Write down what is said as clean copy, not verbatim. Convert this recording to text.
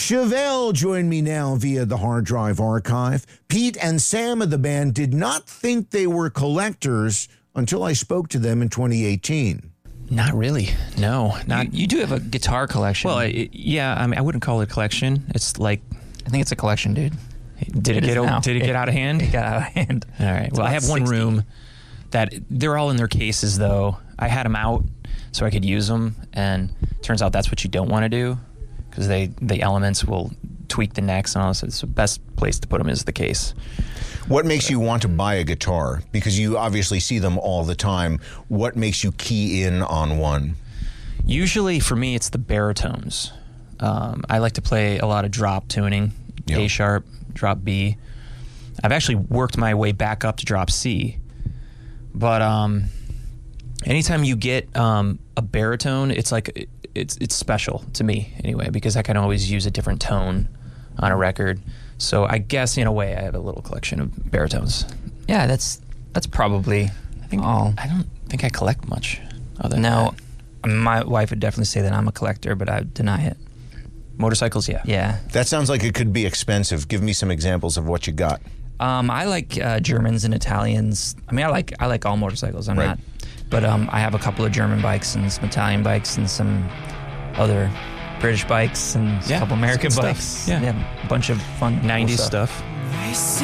Chevelle joined me now via the hard drive archive. Pete and Sam of the band did not think they were collectors until I spoke to them in 2018. Not really. No. Not. You do have a guitar collection. Well, yeah. I mean, I wouldn't call it a collection. It's like, I think it's a collection, dude. Did it get out of hand? It got out of hand. All right. Well, I have one 60. room that they're all in their cases, though. I had them out so I could use them, and turns out that's what you don't want to do because the elements will tweak the necks and all this. So the best place to put them is the case. What makes you want to buy a guitar? Because you obviously see them all the time. What makes you key in on one? Usually, for me, it's the baritones. I like to play a lot of drop tuning, Yep. A sharp, drop B. I've actually worked my way back up to drop C. But anytime you get a baritone, it's like it's special to me anyway, because I can always use a different tone on a record. So I guess in a way I have a little collection of baritones. Yeah, that's probably all. I don't think I collect much other than No, that. my wife would definitely say that I'm a collector, but I deny it. Motorcycles, yeah. Yeah. That sounds like it could be expensive. Give me some examples of what you got. I like Germans and Italians. I mean, I like all motorcycles. I'm Right. not, but I have a couple of German bikes and some Italian bikes and some other British bikes and a couple American good bikes. stuff. Yeah. A bunch of fun 90s cool stuff. They say